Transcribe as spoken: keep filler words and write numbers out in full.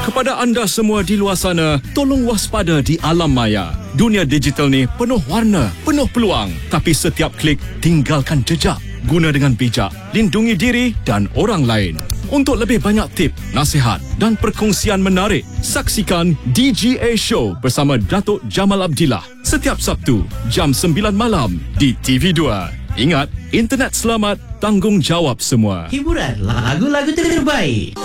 Kepada anda semua di luar sana, tolong waspada di alam maya. Dunia digital ni penuh warna, penuh peluang. Tapi setiap klik tinggalkan jejak. Guna dengan bijak, lindungi diri dan orang lain. Untuk lebih banyak tip, nasihat dan perkongsian menarik, saksikan D G A Show bersama Datuk Jamal Abdillah setiap Sabtu jam sembilan malam di T V dua. Ingat, internet selamat, tanggungjawab semua. Hiburan lagu-lagu terbaik.